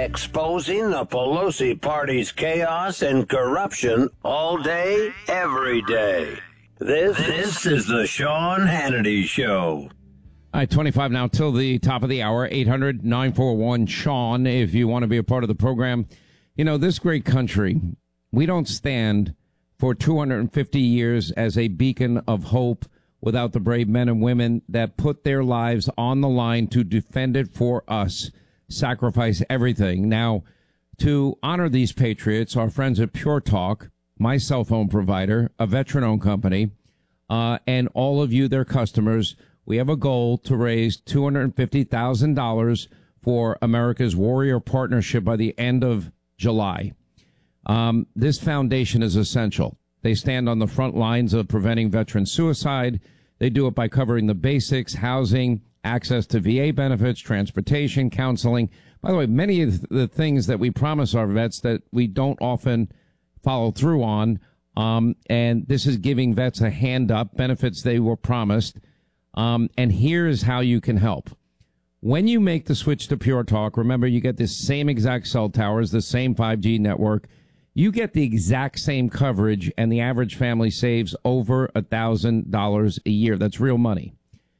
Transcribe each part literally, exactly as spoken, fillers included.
exposing the Pelosi party's chaos and corruption all day, every day. This, this is the Sean Hannity Show. All right, twenty-five now till the top of the hour, eight hundred nine four one Sean, if you want to be a part of the program. You know, this great country, we don't stand for two hundred fifty years as a beacon of hope without the brave men and women that put their lives on the line to defend it for us, sacrifice everything. Now, to honor these patriots, our friends at Pure Talk, my cell phone provider, a veteran-owned company, uh, and all of you, their customers, we have a goal to raise two hundred fifty thousand dollars for America's Warrior Partnership by the end of July. Um, this foundation is essential. They stand on the front lines of preventing veteran suicide. They do it by covering the basics, housing, access to V A benefits, transportation, counseling. By the way, many of the things that we promise our vets that we don't often follow through on. Um, and this is giving vets a hand up, benefits they were promised. Um, and here's how you can help. When you make the switch to Pure Talk, remember you get the same exact cell towers, the same five G network. You get the exact same coverage, and the average family saves over a thousand dollars a year. That's real money.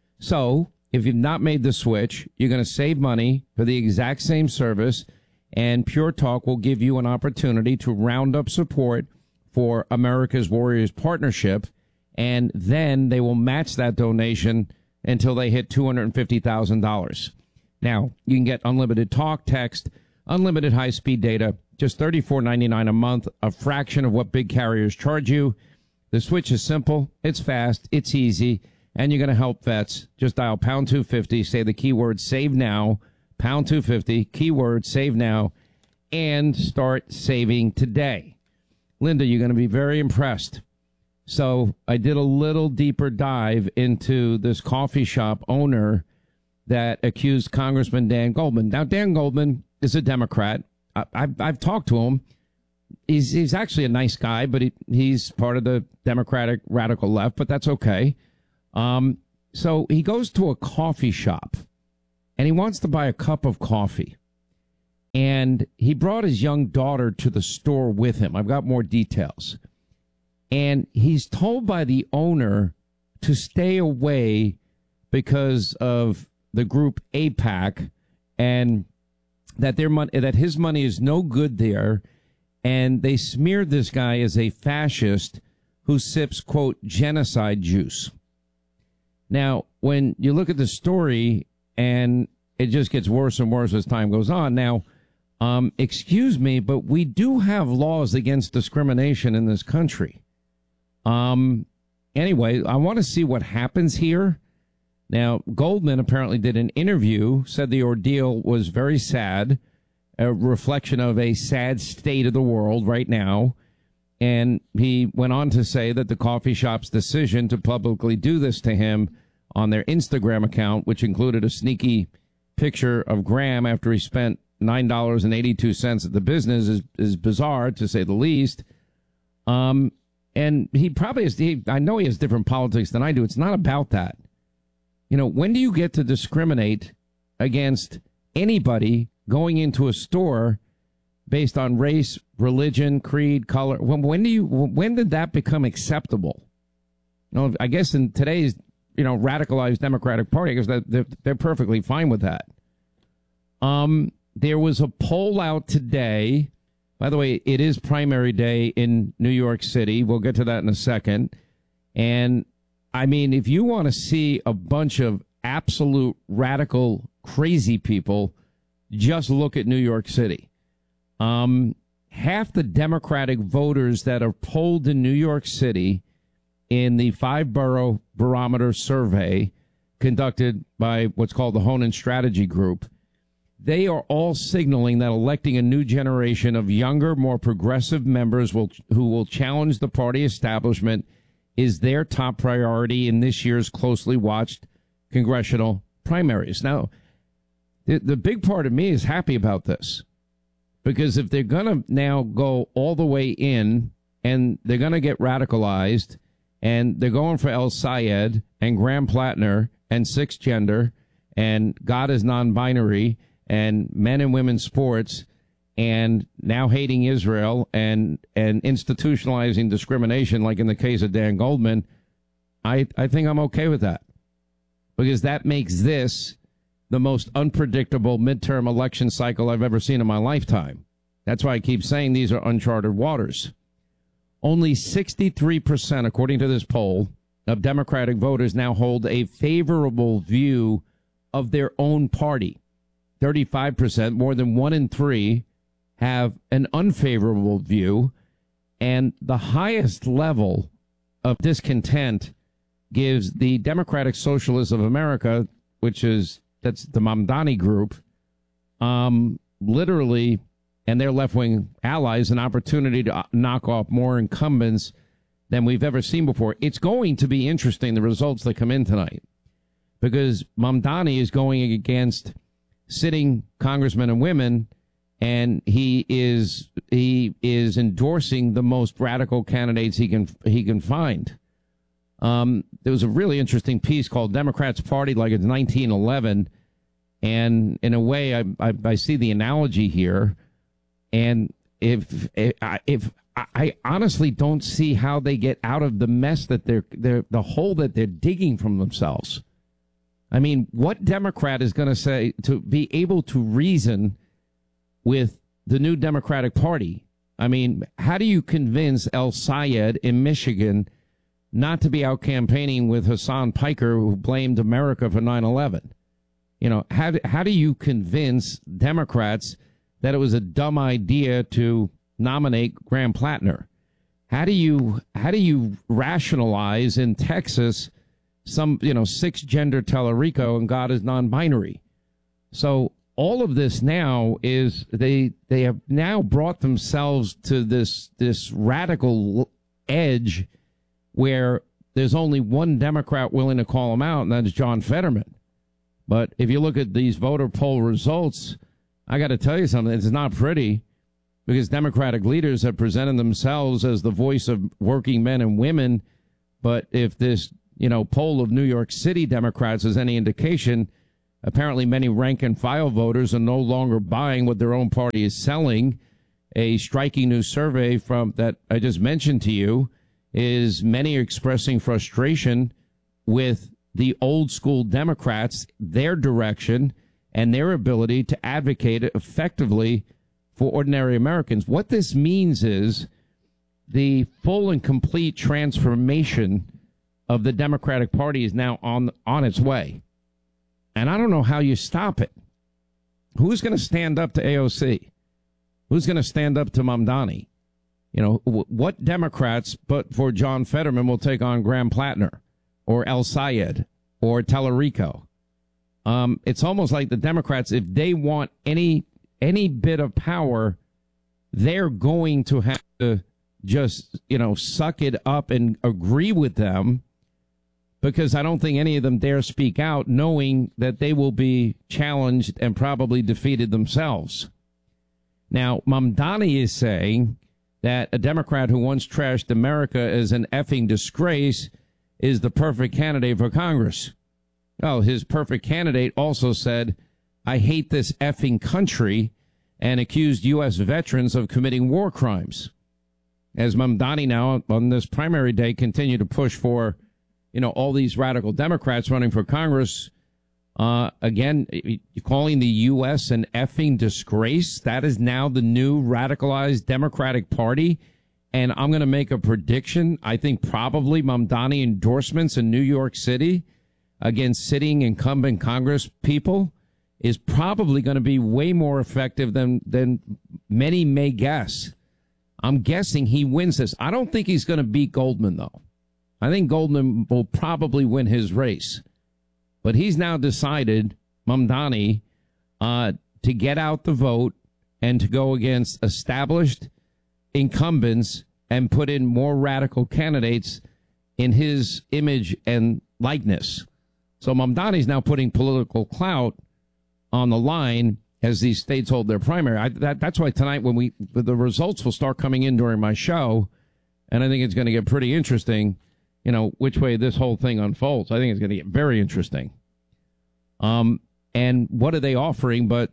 So if you've not made the switch, you're going to save money for the exact same service, and Pure Talk will give you an opportunity to round up support for America's Warriors Partnership, and then they will match that donation until they hit two hundred fifty thousand dollars. Now, you can get unlimited talk, text, unlimited high-speed data, just thirty-four ninety-nine a month, a fraction of what big carriers charge you. The switch is simple, it's fast, it's easy, and you're going to help vets. Just dial pound two fifty, say the keyword save now, pound two fifty, keyword save now, and start saving today. Linda, you're going to be very impressed. So I did a little deeper dive into this coffee shop owner that accused Congressman Dan Goldman. Now, Dan Goldman is a Democrat. I, I've, I've talked to him. He's he's actually a nice guy, but he, he's part of the Democratic radical left, but that's okay. Um, so he goes to a coffee shop, and he wants to buy a cup of coffee. And he brought his young daughter to the store with him. I've got more details. And he's told by the owner to stay away because of the group AIPAC, and that their money, that his money is no good there. And they smeared this guy as a fascist who sips, quote, genocide juice. Now, when you look at the story, and it just gets worse and worse as time goes on. Now, um, excuse me, but we do have laws against discrimination in this country. Um, anyway, I want to see what happens here. Now, Goldman apparently did an interview, said the ordeal was very sad, a reflection of a sad state of the world right now. And he went on to say that the coffee shop's decision to publicly do this to him on their Instagram account, which included a sneaky picture of Graham after he spent nine dollars and eighty-two cents at the business, is, is bizarre, to say the least. Um, and he probably has, he, I know he has different politics than I do. It's not about that. You know, when do you get to discriminate against anybody going into a store based on race, religion, creed, color? When, when do you, when did that become acceptable? You know, I guess in today's, you know, radicalized Democratic Party, because they're, they're perfectly fine with that. Um, there was a poll out today. By the way, it is primary day in New York City. We'll get to that in a second. And I mean, if you want to see a bunch of absolute radical crazy people, just look at New York City. Um, half the Democratic voters that are polled in New York City in the five borough barometer survey conducted by what's called the Honan Strategy Group, they are all signaling that electing a new generation of younger, more progressive members will, who will challenge the party establishment is their top priority in this year's closely watched congressional primaries. Now, the, the big part of me is happy about this, because if they're going to now go all the way in and they're going to get radicalized and they're going for El Sayed and Graham Plattner and sixth gender and God is non-binary and men and women's sports and now hating Israel and and institutionalizing discrimination, like in the case of Dan Goldman, I, I think I'm okay with that. Because that makes this the most unpredictable midterm election cycle I've ever seen in my lifetime. That's why I keep saying these are uncharted waters. Only sixty-three percent, according to this poll, of Democratic voters now hold a favorable view of their own party. thirty-five percent, more than one in three, have an unfavorable view. And the highest level of discontent gives the Democratic Socialists of America, which is, that's the Mamdani group, um, literally, and their left-wing allies, an opportunity to knock off more incumbents than we've ever seen before. It's going to be interesting, the results that come in tonight, because Mamdani is going against sitting congressmen and women, and he is he is endorsing the most radical candidates he can he can find. Um, there was a really interesting piece called "Democrats Party Like It's nineteen eleven," and in a way, I, I, I see the analogy here. And if if, if I honestly don't see how they get out of the mess that they're they're the hole that they're digging from themselves. I mean, what Democrat is going to say to be able to reason with the new Democratic Party? I mean, how do you convince El Sayed in Michigan not to be out campaigning with Hassan Piker, who blamed America for nine eleven? You know, how, how do you convince Democrats that it was a dumb idea to nominate Graham Plattner? How do you, how do you rationalize in Texas some, you know, six gender Tellerico and God is non-binary? So all of this now is they, they have now brought themselves to this, this radical edge where there's only one Democrat willing to call him out, and that's John Fetterman. But if you look at these voter poll results, I got to tell you something, it's not pretty, because Democratic leaders have presented themselves as the voice of working men and women. But if this, you know, poll of New York City Democrats is any indication, apparently many rank and file voters are no longer buying what their own party is selling. A striking new survey from that I just mentioned to you is many are expressing frustration with the old school Democrats, their direction, and their ability to advocate effectively for ordinary Americans. What this means is the full and complete transformation of the Democratic Party is now on on its way. And I don't know how you stop it. Who's going to stand up to A O C? Who's going to stand up to Mamdani? You know, w- what Democrats, but for John Fetterman, will take on Graham Plattner or El Sayed or Tellerico? Um, it's almost like the Democrats, if they want any any bit of power, they're going to have to just, you know, suck it up and agree with them, because I don't think any of them dare speak out, knowing that they will be challenged and probably defeated themselves. Now, Mamdani is saying that a Democrat who once trashed America as an effing disgrace is the perfect candidate for Congress. Well, his perfect candidate also said, I hate this effing country, and accused U S veterans of committing war crimes. As Mamdani now, on this primary day, continue to push for, you know, all these radical Democrats running for Congress. Uh, again, calling the U S an effing disgrace. That is now the new radicalized Democratic Party. And I'm going to make a prediction. I think probably Mamdani endorsements in New York City against sitting incumbent Congress people is probably going to be way more effective than, than many may guess. I'm guessing he wins this. I don't think he's going to beat Goldman, though. I think Goldman will probably win his race. But he's now decided, Mamdani, uh, to get out the vote and to go against established incumbents and put in more radical candidates in his image and likeness. So Mamdani's now putting political clout on the line as these states hold their primary. I, that, that's why tonight, when we the results will start coming in during my show, and I think it's going to get pretty interesting, you know, which way this whole thing unfolds. I think it's going to get very interesting. Um, and what are they offering but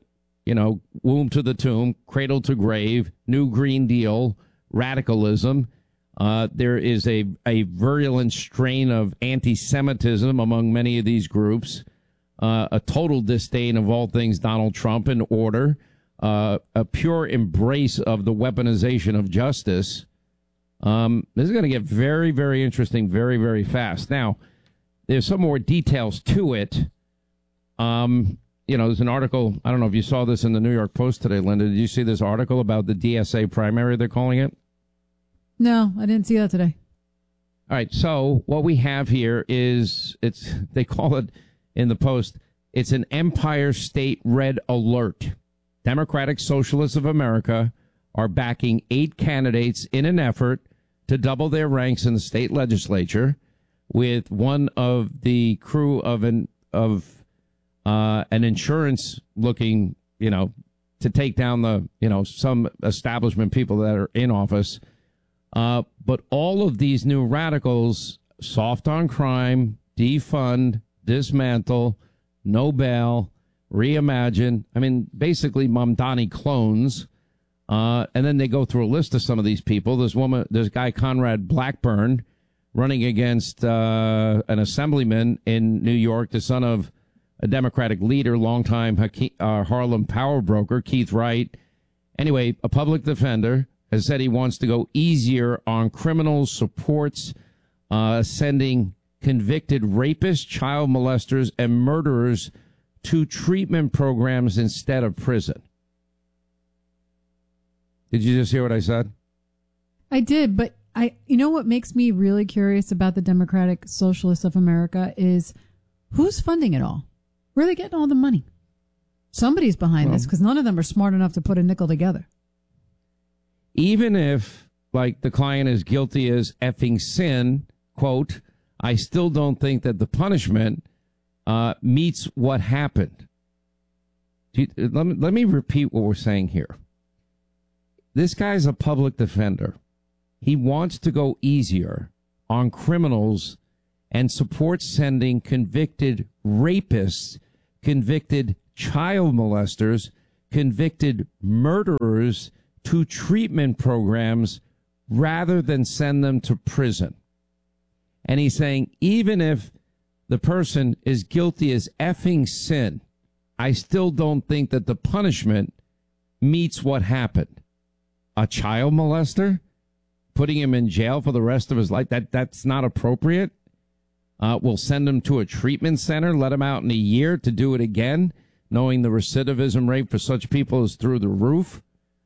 you know, womb to the tomb, cradle to grave, New Green Deal, radicalism. Uh, there is a, a virulent strain of anti-Semitism among many of these groups, uh, a total disdain of all things Donald Trump and order, uh, a pure embrace of the weaponization of justice. Um, this is going to get very, very interesting very, very fast. Now, there's some more details to it. Um, you know, there's an article. I don't know if you saw this in the New York Post today, Linda. Did you see this article about the D S A primary, they're calling it? No, I didn't see that today. All right. So what we have here is it's they call it in the Post. It's an Empire State Red Alert. Democratic Socialists of America are backing eight candidates in an effort to double their ranks in the state legislature, with one of the crew of an of uh, an insurance looking, you know, to take down the, you know, some establishment people that are in office. Uh, but all of these new radicals, soft on crime, defund, dismantle, no bail, reimagine. I mean, basically Mamdani clones. Uh, and then they go through a list of some of these people. There's woman, there's guy Conrad Blackburn running against uh, an assemblyman in New York, the son of a Democratic leader, longtime Hakeem, uh, Harlem power broker, Keith Wright. Anyway, a public defender has said he wants to go easier on criminals, supports uh, sending convicted rapists, child molesters, and murderers to treatment programs instead of prison. Did you just hear what I said? I did, but I, you know what makes me really curious about the Democratic Socialists of America is who's funding it all? Where are they getting all the money? Somebody's behind well, this because none of them are smart enough to put a nickel together. Even if, like, the client is guilty as effing sin, quote, I still don't think that the punishment uh, meets what happened. You, let me, let me repeat what we're saying here. This guy's a public defender. He wants to go easier on criminals and supports sending convicted rapists, convicted child molesters, convicted murderers to treatment programs rather than send them to prison. And he's saying, even if the person is guilty as effing sin, I still don't think that the punishment meets what happened. A child molester, putting him in jail for the rest of his life, that that's not appropriate. Uh, we'll send him to a treatment center, let him out in a year to do it again, knowing the recidivism rate for such people is through the roof.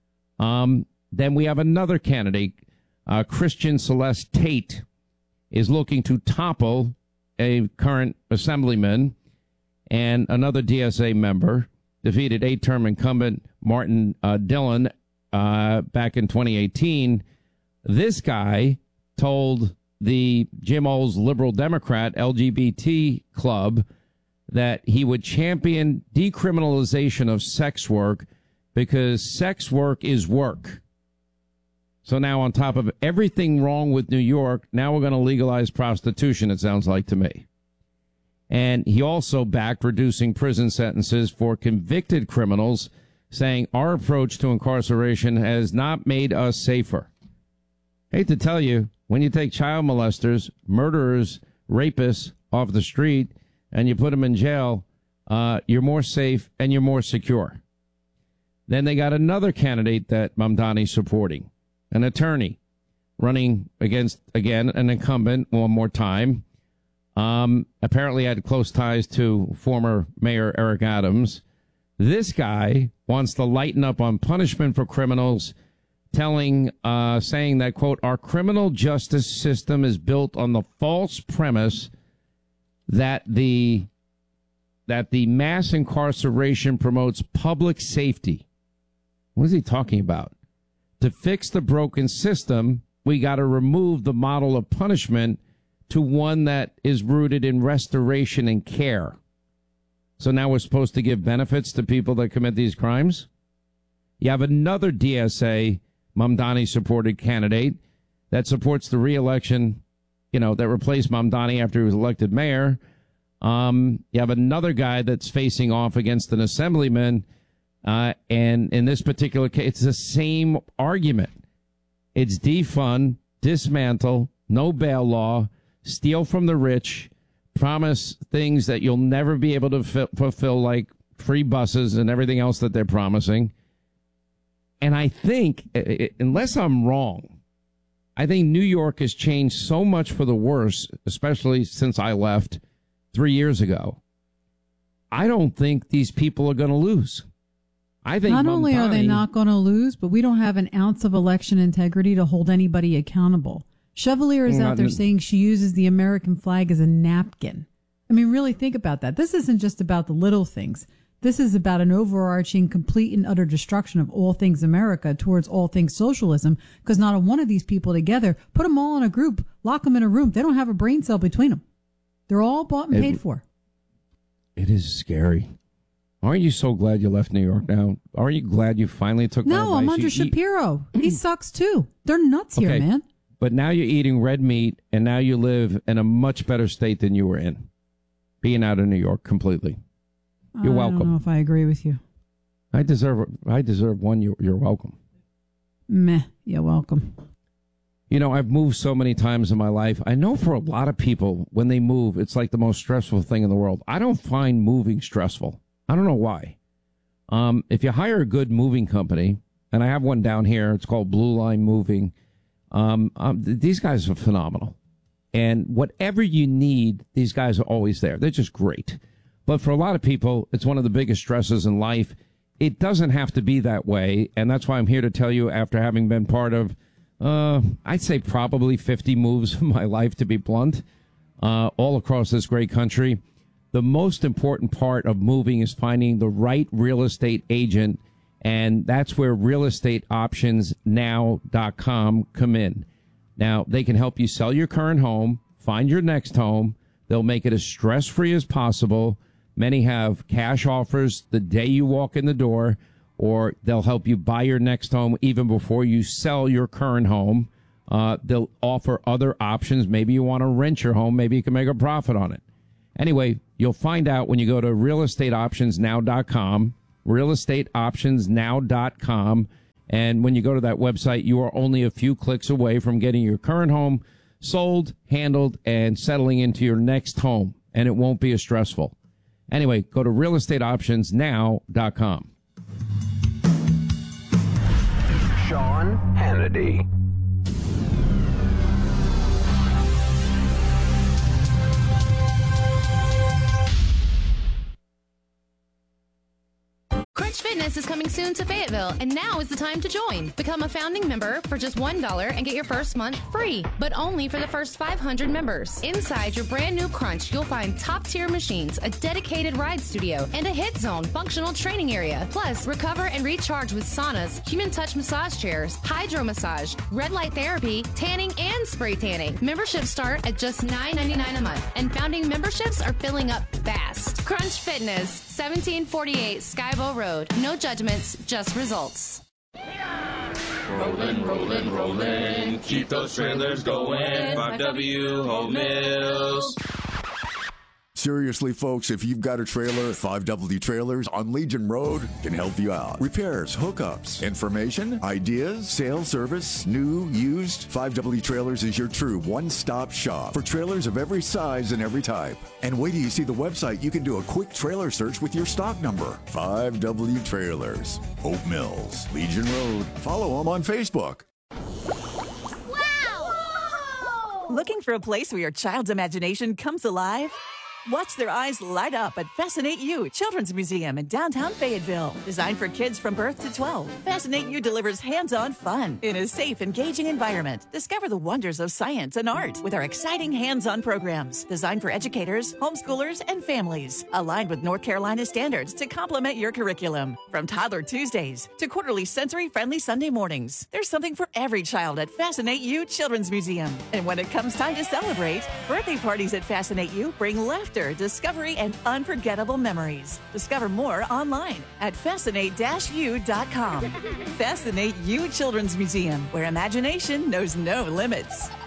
Um, then we have another candidate, uh, Christian Celeste Tate, is looking to topple a current assemblyman and another D S A member, defeated eight-term incumbent Martin uh, Dillon uh, back in twenty eighteen. This guy told the Jim Oles Liberal Democrat L G B T club that he would champion decriminalization of sex work because sex work is work. So now, on top of everything wrong with New York, now we're going to legalize prostitution, it sounds like to me. And he also backed reducing prison sentences for convicted criminals, saying our approach to incarceration has not made us safer. Hate to tell you, when you take child molesters, murderers, rapists off the street, and you put them in jail, uh, you're more safe and you're more secure. Then they got another candidate that Mamdani's supporting, an attorney running against, again, an incumbent one more time. Um, apparently had close ties to former Mayor Eric Adams. This guy wants to lighten up on punishment for criminals, telling, uh, saying that, quote, our criminal justice system is built on the false premise that the that the mass incarceration promotes public safety. What is he talking about? To fix the broken system, we got to remove the model of punishment to one that is rooted in restoration and care. So now we're supposed to give benefits to people that commit these crimes? You have another D S A Mamdani-supported candidate that supports the reelection, you know, that replaced Mamdani after he was elected mayor. Um, you have another guy that's facing off against an assemblyman Uh, and in this particular case, it's the same argument. It's defund, dismantle, no bail law, steal from the rich, promise things that you'll never be able to f- fulfill, like free buses and everything else that they're promising. And I think, unless I'm wrong, I think New York has changed so much for the worse, especially since I left three years ago. I don't think these people are going to lose. I think not only Mamdani, are they not going to lose, but we don't have an ounce of election integrity to hold anybody accountable. Chevalier is out there saying she uses the American flag as a napkin. I mean, really think about that. This isn't just about the little things. This is about an overarching, complete and utter destruction of all things America towards all things socialism, because not a one of these people together, put them all in a group, lock them in a room. They don't have a brain cell between them. They're all bought and paid it, for. It is scary. Aren't you so glad you left New York now? Aren't you glad you finally took my advice? No, I'm under you, Shapiro. You, he sucks too. They're nuts okay, here, man. But now you're eating red meat, and now you live in a much better state than you were in, being out of New York completely. You're welcome. I don't know if I agree with you. I deserve I deserve one. You're, you're welcome. Meh. You're welcome. You know, I've moved so many times in my life. I know for a lot of people, when they move, it's like the most stressful thing in the world. I don't find moving stressful. I don't know why. Um, if you hire a good moving company, and I have one down here, it's called Blue Line Moving. Um, um, th- these guys are phenomenal. And whatever you need, these guys are always there. They're just great. But for a lot of people, it's one of the biggest stresses in life. It doesn't have to be that way. And that's why I'm here to tell you, after having been part of, uh, I'd say probably fifty moves in my life, to be blunt, uh, all across this great country. The most important part of moving is finding the right real estate agent. And that's where real estate options now dot com come in. Now, they can help you sell your current home, find your next home. They'll make it as stress-free as possible. Many have cash offers the day you walk in the door, or they'll help you buy your next home even before you sell your current home. Uh, they'll offer other options. Maybe you want to rent your home. Maybe you can make a profit on it. Anyway, you'll find out when you go to real estate options now dot com, real estate options now dot com. And when you go to that website, you are only a few clicks away from getting your current home sold, handled, and settling into your next home. And it won't be as stressful. Anyway, go to real estate options now dot com. Sean Hannity. Crunch Fitness is coming soon to Fayetteville, and now is the time to join. Become a founding member for just one dollar and get your first month free, but only for the first five hundred members. Inside your brand new Crunch, you'll find top-tier machines, a dedicated ride studio, and a hit zone functional training area. Plus, recover and recharge with saunas, human touch massage chairs, hydro massage, red light therapy, tanning, and spray tanning. Memberships start at just nine ninety-nine a month, and founding memberships are filling up fast. Crunch Fitness, seventeen forty-eight Skybo Road. No judgments, just results. Rollin', rollin', rollin', keep those trailers going. five W Home Mills. Seriously, folks, if you've got a trailer, five W Trailers on Legion Road can help you out. Repairs, hookups, information, ideas, sales service, new, used. five W Trailers is your true one-stop shop for trailers of every size and every type. And wait till you see the website, you can do a quick trailer search with your stock number. five W Trailers, Hope Mills, Legion Road. Follow them on Facebook. Wow! Whoa! Looking for a place where your child's imagination comes alive? Watch their eyes light up at Fascinate You Children's Museum in downtown Fayetteville. Designed for kids from birth to twelve, Fascinate You delivers hands-on fun in a safe, engaging environment. Discover the wonders of science and art with our exciting hands-on programs designed for educators, homeschoolers, and families. Aligned with North Carolina standards to complement your curriculum. From Toddler Tuesdays to quarterly sensory-friendly Sunday mornings, there's something for every child at Fascinate You Children's Museum. And when it comes time to celebrate, birthday parties at Fascinate You bring laughter, discovery, and unforgettable memories. Discover more online at fascinate dash u dot com. Fascinate You Children's Museum, where imagination knows no limits.